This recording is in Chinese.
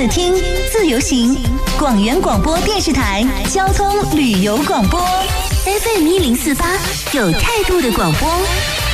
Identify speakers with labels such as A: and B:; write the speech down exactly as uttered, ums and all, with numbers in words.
A: 自听自由行，广元广播电视台交通旅游广播 F M 一零四八，有态度的广播。